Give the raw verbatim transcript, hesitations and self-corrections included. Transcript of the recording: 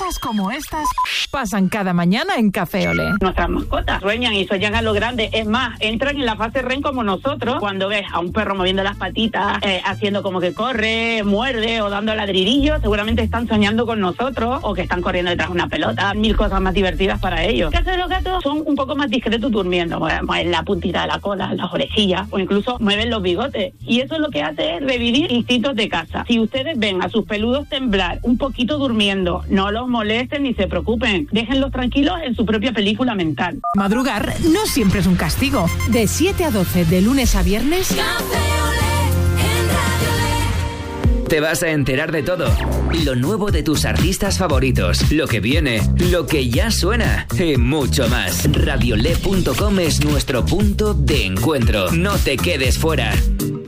Cosas como estas pasan cada mañana en Café Olé. Nuestras mascotas sueñan y sueñan a lo grande. Es más, entran en la fase R E M como nosotros. Cuando ves a un perro moviendo las patitas, eh, haciendo como que corre, muerde o dando ladridillos, seguramente están soñando con nosotros o que están corriendo detrás de una pelota. Mil cosas más divertidas para ellos. En el caso de los gatos, son un poco más discretos durmiendo. Mueven la puntita de la cola, las orejillas o incluso mueven los bigotes. Y eso lo que hace es revivir instintos de caza. Si ustedes ven a sus peludos temblar un poquito durmiendo, no los molesten ni se preocupen. Déjenlos tranquilos en su propia película mental. Madrugar no siempre es un castigo. De siete a doce, de lunes a viernes... Te vas a enterar de todo. Lo nuevo de tus artistas favoritos, lo que viene, lo que ya suena y mucho más. radiolé punto com es nuestro punto de encuentro. No te quedes fuera.